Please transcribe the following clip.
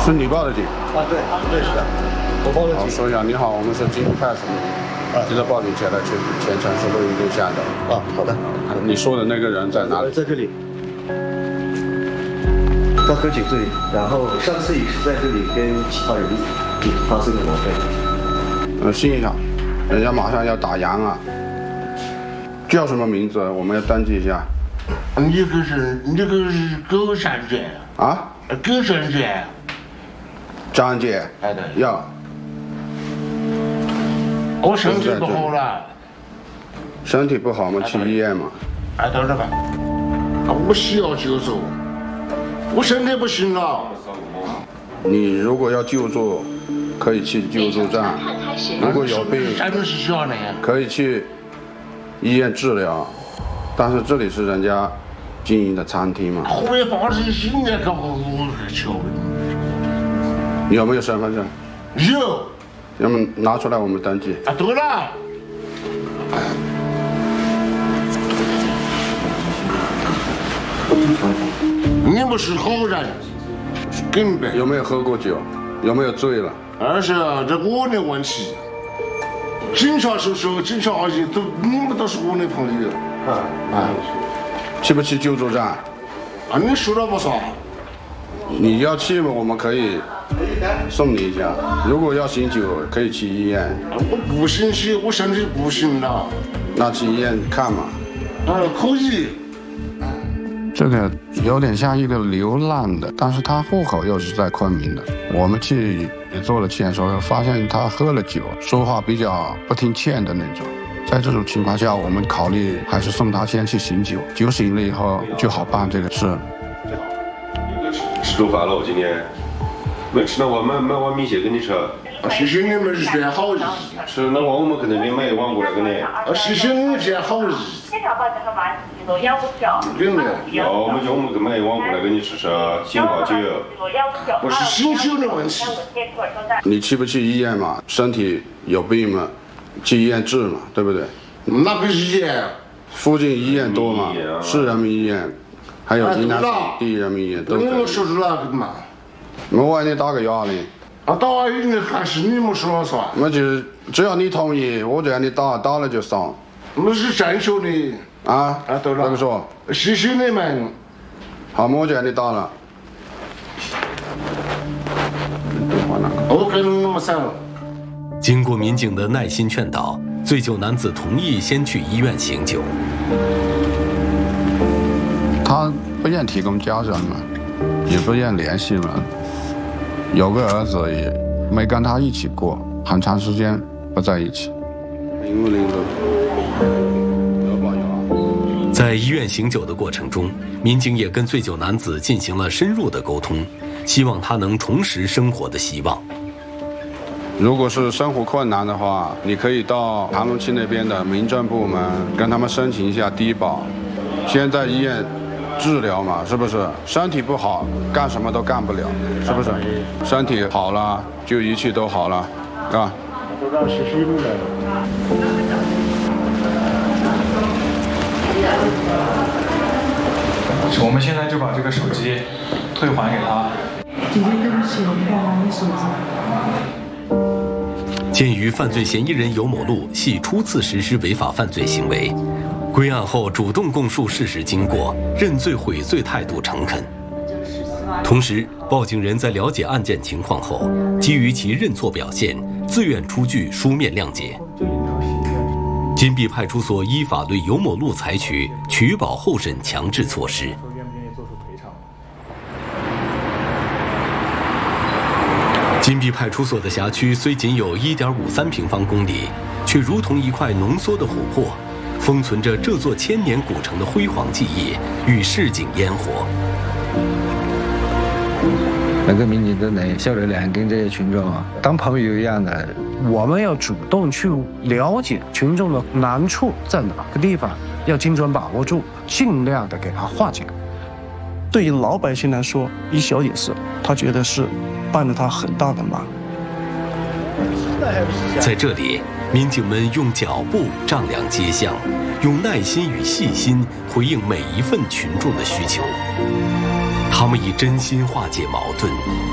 是你报的警？ 啊，对，对，是的，我报的警。 说一下，你好，我们是金派出所，记得报警前来全程是录音录像的。 啊，好的。 你说的那个人在哪里？ 在这里，到河景这里。然后上次也是在这里跟其他人发生了矛盾。 信一下，人家马上要打烊了。叫什么名字？我们要登记一下。 你这个是狗山姐啊？ 狗山姐。 张姐。 哎对。 要。 我身体不好了。 身体不好吗？去医院嘛。 哎，等着吧。我需要救助。我身体不行了。 你如果要救助，可以去救助站。如果有病，可以去医院治疗。但是这里是人家经营的餐厅嘛。 后面发生新的搞我求。 你有没有身份证？ 有。 要么拿出来我们登记。 啊，对了。你不是好人，根本。 有没有喝过酒？有没有醉了？ 二是这我的问题。警察叔叔、警察阿姨你们都是我的朋友。 去不去救助站？ 啊，你说了不算。 你要去嘛，我们可以送你一下。如果要醒酒，可以去医院。 我不行去，我身体不行了。 那去医院看嘛。 可以。 这个有点像一个流浪的，但是他户口又是在昆明的。我们去也做了签收，发现他喝了酒，说话比较不听劝的那种。在这种情况下，我们考虑还是送他先去醒酒，酒醒了以后就好办这个事。 吃中饭了，我今天没吃那碗买碗米线给你吃。 谢谢你们是好意。 是那碗我们肯定给买一碗过来给你。 谢谢你这好意。真的。 要我们叫我们给买一碗过来给你吃吃，醒下酒。 不是醒酒的问题。 你去不去医院嘛？身体有病嘛？去医院治嘛，对不对？ 哪个医院？ 附近医院多嘛？市人民医院，还有云南省第一人民医院都。 你们说是哪个嘛？ 我为你打个120。 啊，打120还是你们说了算？ 我就是只要你同意，我就让你打，打了就上。 那是正确的。 啊， 对了。 怎么说？ 谢谢你们。 好，我就让你打了。 我跟你们说。 经过民警的耐心劝导，醉酒男子同意先去医院醒酒。 他不愿提供家人了，也不愿联系了。有个儿子也没跟他一起过，很长时间不在一起。 在医院醒酒的过程中，民警也跟醉酒男子进行了深入的沟通，希望他能重拾生活的希望。 如果是生活困难的话，你可以到盘龙区那边的民政部门跟他们申请一下低保，先在医院治疗嘛，是不是？身体不好，干什么都干不了，是不是？身体好了，就一切都好了，啊？ 我们现在就把这个手机退还给他。 姐姐，对不起，我不还你手机。 鉴于犯罪嫌疑人尤某路系初次实施违法犯罪行为，归案后主动供述事实经过，认罪悔罪态度诚恳。同时，报警人在了解案件情况后，基于其认错表现，自愿出具书面谅解。金碧派出所依法对尤某路采取取保候审强制措施。金碧派出所的辖区虽仅有1.53平方公里，却如同一块浓缩的琥珀，封存着这座千年古城的辉煌记忆与市井烟火。 那个民警真的小热脸跟这些群众啊当朋友一样的， 我们要主动去了解群众的难处在哪个地方，要精准把握住，尽量的给他化解。 对于老百姓来说，一小点事，他觉得是帮了他很大的忙。 在这里，民警们用脚步丈量街巷，用耐心与细心回应每一份群众的需求。他们以真心化解矛盾，